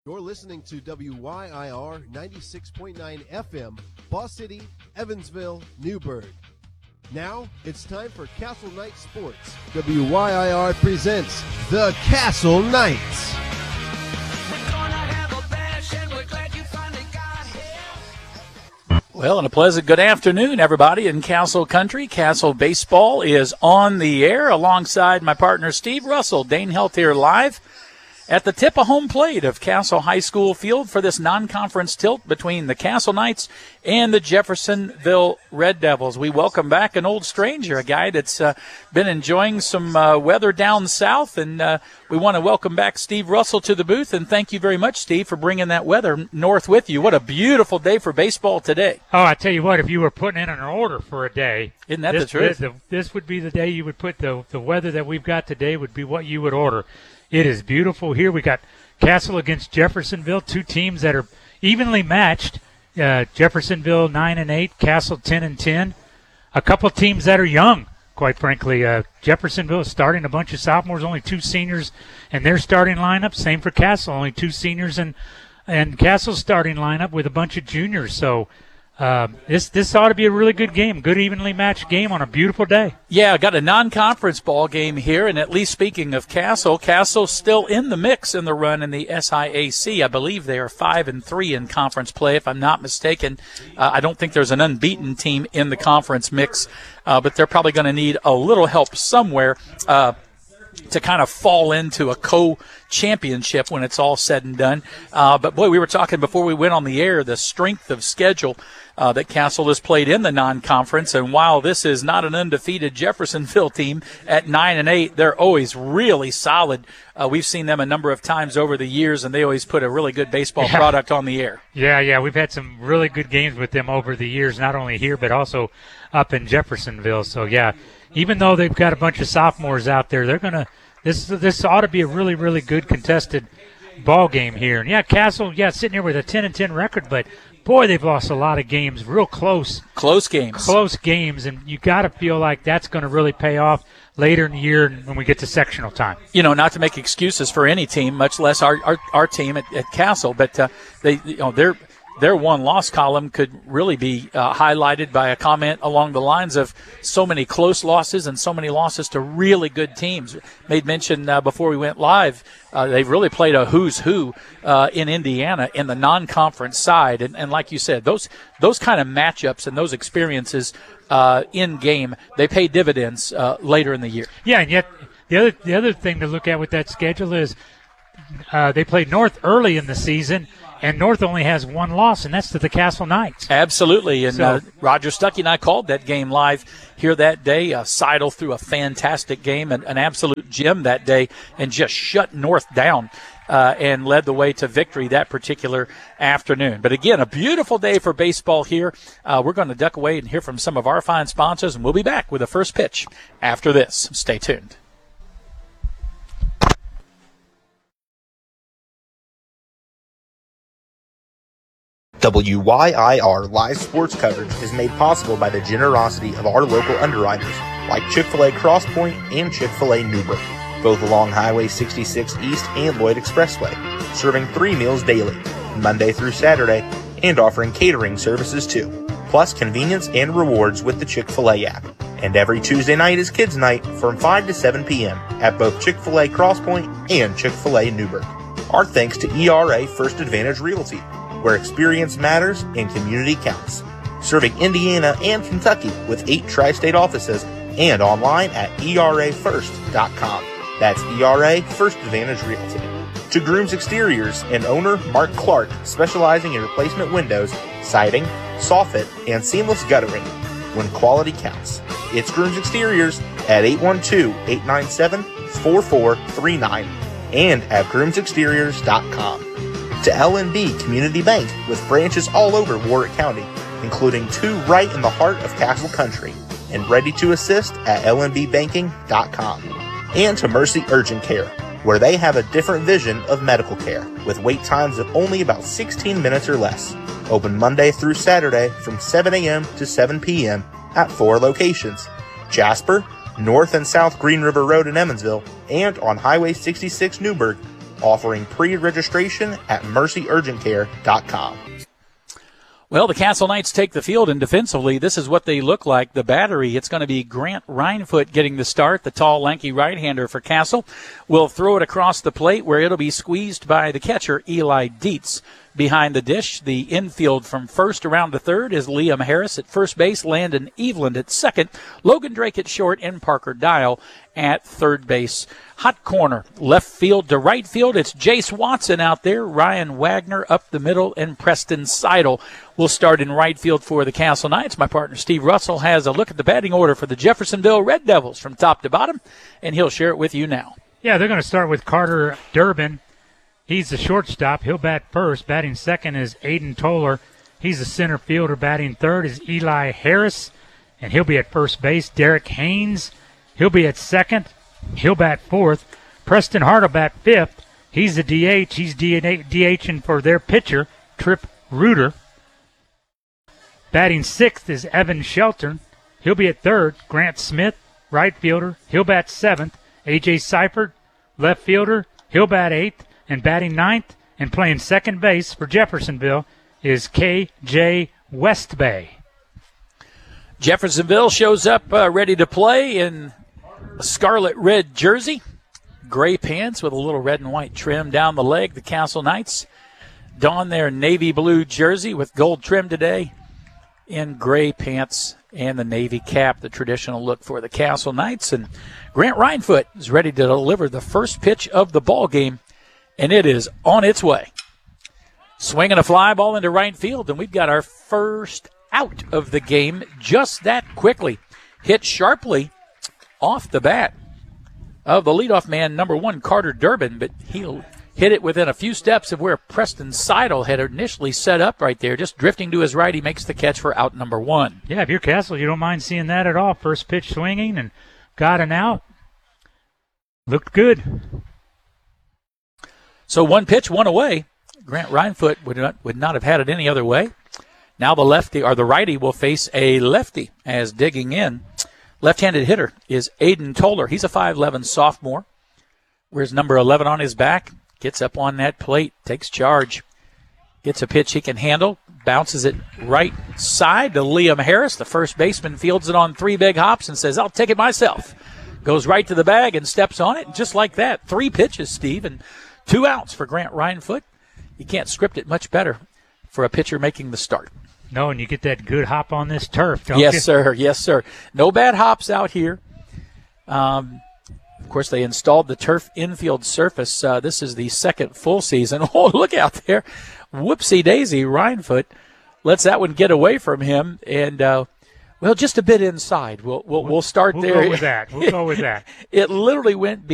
You're listening to WYIR 96.9 FM, Boss City, Evansville, Newburgh. Now it's time for Castle Knights Sports. WYIR presents the Castle Knights. Well, and a pleasant good afternoon, everybody in Castle Country. Castle Baseball is on the air alongside my partner Steve Russell. Dane Helt here live at the tip of home plate of Castle High School Field for this non-conference tilt between the Castle Knights and the Jeffersonville Red Devils. We welcome back an old stranger, a guy that's been enjoying some weather down south, and we want to welcome back Steve Russell to the booth, and thank you very much, Steve, for bringing that weather north with you. What a beautiful day for baseball today. Oh, I tell you what, if you were putting in an order for a day, isn't that the truth? This would be the day you would put the weather that we've got today would be what you would order. It is beautiful here. We got Castle against Jeffersonville, two teams that are evenly matched. Jeffersonville 9-8, Castle 10-10. A couple teams that are young, quite frankly. Jeffersonville is starting a bunch of sophomores, only two seniors in their starting lineup. Same for Castle, only two seniors and Castle's starting lineup with a bunch of juniors. So this ought to be a really good game, good evenly matched game on a beautiful day. Yeah, got a non-conference ball game here, and at least speaking of Castle's still in the mix in the run in the SIAC. I believe they are 5-3 in conference play, if I'm not mistaken. I don't think there's an unbeaten team in the conference mix, but they're probably going to need a little help somewhere to kind of fall into a co-championship when it's all said and done. But, boy, we were talking before we went on the air, the strength of schedule that Castle has played in the non-conference. And while this is not an undefeated Jeffersonville team at 9-8, they're always really solid. We've seen them a number of times over the years, and they always put a really good baseball product on the air. Yeah, we've had some really good games with them over the years, not only here but also up in Jeffersonville. So, yeah, even though they've got a bunch of sophomores out there, they're going to this ought to be a really, really good contested ball game here. And, Castle, sitting here with a 10-10 record, but, boy, they've lost a lot of games, real close. Close games, and you got to feel like that's going to really pay off later in the year when we get to sectional time. You know, not to make excuses for any team, much less our team at Castle, but their one-loss column could really be highlighted by a comment along the lines of so many close losses and so many losses to really good teams. Made mention before we went live, they've really played a who's who in Indiana in the non-conference side. And like you said, those kind of matchups and those experiences in game, they pay dividends later in the year. Yeah, and yet the other thing to look at with that schedule is they played North early in the season, and North only has one loss, and that's to the Castle Knights. Absolutely, and Roger Stuckey and I called that game live here that day. Seidel threw a fantastic game, an absolute gem that day, and just shut North down and led the way to victory that particular afternoon. But again, a beautiful day for baseball here. We're going to duck away and hear from some of our fine sponsors, and we'll be back with the first pitch after this. Stay tuned. WYIR live sports coverage is made possible by the generosity of our local underwriters like Chick-fil-A Cross Point and Chick-fil-A Newburgh, both along Highway 66 East and Lloyd Expressway, serving 3 meals daily, Monday through Saturday, and offering catering services too, plus convenience and rewards with the Chick-fil-A app. And every Tuesday night is Kids Night from 5 to 7 p.m. at both Chick-fil-A Cross Point and Chick-fil-A Newburgh. Our thanks to ERA First Advantage Realty, where experience matters and community counts. Serving Indiana and Kentucky with 8 tri-state offices and online at erafirst.com. That's ERA First Advantage Realty. To Grooms Exteriors and owner Mark Clark, specializing in replacement windows, siding, soffit, and seamless guttering. When quality counts. It's Grooms Exteriors at 812-897-4439 and at groomsexteriors.com. To LNB Community Bank with branches all over Warwick County, including 2 right in the heart of Castle Country, and ready to assist at lnbbanking.com. And to Mercy Urgent Care, where they have a different vision of medical care, with wait times of only about 16 minutes or less. Open Monday through Saturday from 7 a.m. to 7 p.m. at 4 locations: Jasper, North and South Green River Road in Emmonsville, and on Highway 66 Newburgh, offering pre-registration at mercyurgentcare.com. Well, the Castle Knights take the field, and defensively, this is what they look like. The battery, it's going to be Grant Rhinefoot getting the start. The tall, lanky right-hander for Castle will throw it across the plate where it'll be squeezed by the catcher, Eli Dietz. Behind the dish, the infield from first around to third is Liam Harris at first base, Landon Eveland at second, Logan Drake at short, and Parker Dial at third base. Hot corner, left field to right field. It's Jace Watson out there, Ryan Wagner up the middle, and Preston Seidel will start in right field for the Castle Knights. My partner Steve Russell has a look at the batting order for the Jeffersonville Red Devils from top to bottom, and he'll share it with you now. Yeah, they're going to start with Carter Durbin. He's the shortstop. He'll bat first. Batting second is Aiden Toller. He's the center fielder. Batting third is Eli Harris, and he'll be at first base. Derek Haynes, he'll be at second. He'll bat fourth. Preston Hart will bat fifth. He's the DH. He's DHing for their pitcher, Trip Reuter. Batting sixth is Evan Shelton. He'll be at third. Grant Smith, right fielder. He'll bat seventh. A.J. Seifert, left fielder. He'll bat eighth. And batting ninth and playing second base for Jeffersonville is K.J. Westbay. Jeffersonville shows up ready to play in a scarlet red jersey, gray pants with a little red and white trim down the leg. The Castle Knights don their navy blue jersey with gold trim today in gray pants and the navy cap, the traditional look for the Castle Knights. And Grant Rhinefoot is ready to deliver the first pitch of the ball game, and it is on its way. Swinging a fly ball into right field, and we've got our first out of the game just that quickly. Hit sharply off the bat of the leadoff man, number one, Carter Durbin, but he'll hit it within a few steps of where Preston Seidel had initially set up right there. Just drifting to his right, he makes the catch for out number one. Yeah, if you're Castle, you don't mind seeing that at all. First pitch swinging and got an out. Looked good. So one pitch, one away. Grant Rhinefoot would not have had it any other way. Now the lefty or the righty will face a lefty as digging in. Left-handed hitter is Aiden Toller. He's a 5'11 sophomore. Wears number 11 on his back. Gets up on that plate, takes charge. Gets a pitch he can handle. Bounces it right side to Liam Harris. The first baseman fields it on three big hops and says, "I'll take it myself." Goes right to the bag and steps on it. And just like that, three pitches, Steve, and 2 outs for Grant Rhinefoot. You can't script it much better for a pitcher making the start. No, and you get that good hop on this turf, don't you? Yes, sir. Yes, sir. No bad hops out here. Of course, they installed the turf infield surface. This is the second full season. Oh, look out there. Whoopsie-daisy. Rhinefoot lets that one get away from him. And, well, just a bit inside. We'll start there. We'll go with that. It literally went